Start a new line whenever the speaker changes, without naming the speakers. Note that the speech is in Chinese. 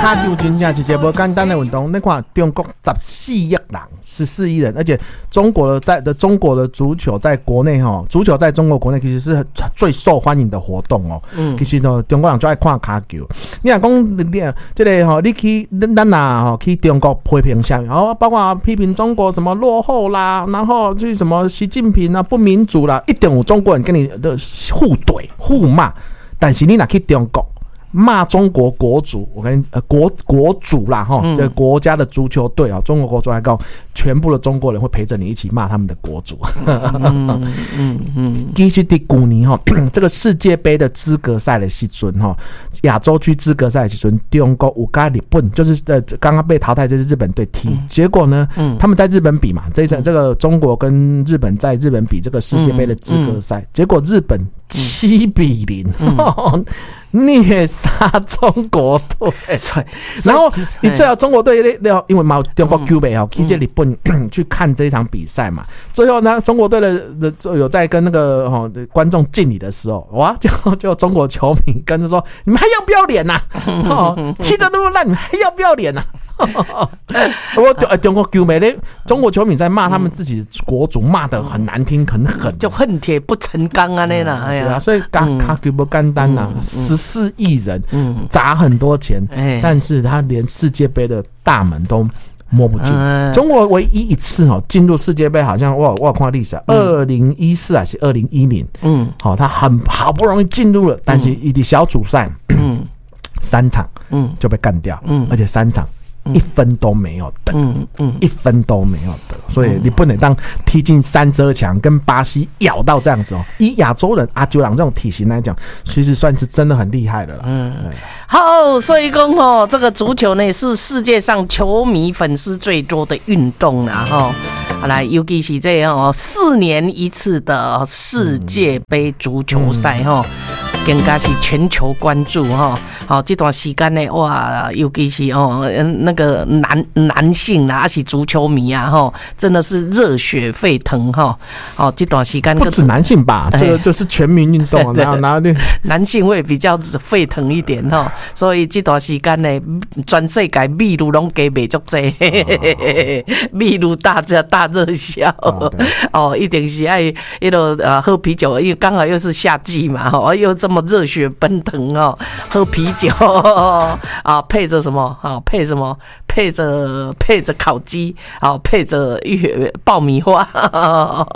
卡球真正是一个不简单的运动。你看中国14亿人，14亿人，而且中国的足球在国内足球在中国国内其实是最受欢迎的活动哦。其实呢，中国人就爱看卡球。你若讲这个你去咱啊去中国批评下面，包括批评中国什么落后啦，然后就是什么习近平啊不民主啦，一定有中国人跟你的互怼互骂。但是你若去中国骂中国国主，我跟国主啦这国家的足球队中国国足来讲，全部的中国人会陪着你一起骂他们的国主。其实在去年这个世界杯的资格赛的时阵亚洲区资格赛的时阵，中国有跟日本就是刚刚被淘汰，这是日本队踢。结果呢，他们在日本比嘛，这个中国跟日本在日本比这个世界杯的资格赛，结果日本7-0。虐杀中国队，然后你最好中国队因为嘛中国球迷去这日本去看这一场比赛嘛，最后呢中国队的有在跟那个观众敬礼的时候，哇，就中国球迷跟着说：“你们还要不要脸呐？踢得那么烂，你们还要不要脸呐？”中国球迷中国球迷在骂他们自己国主，骂得很难听很狠，
就恨铁不成钢啊那啦，
对啊，所以卡球不简单呐，14亿人砸很多钱，但是他连世界杯的大门都摸不进。中国唯一一次进入世界杯，好像我看历史，2014还是2010，他好不容易进入了，但是一的小组赛，3场就被干掉，而且3场。1分都没有得，1分都没有得，所以你不能当踢进32强，跟巴西咬到这样子以亚洲人阿九郎这种体型来讲，其实算是真的很厉害的了。
好，所以说这个足球呢是世界上球迷粉丝最多的运动啦好来，尤其是这样4年一次的世界杯足球赛更加是全球关注这段时间呢，哇，尤其是那个男性啦，还是足球迷啊真的是热血沸腾这段时间
不止男性吧，这个就是全民运动
男性会比较沸腾一点所以这段时间呢，全世界秘鲁拢加卖足多，秘鲁大热销一定是爱喝啤酒，因为刚好又是夏季嘛又这么热血奔腾喝啤酒配着什么配什么配着烤鸡配着爆米花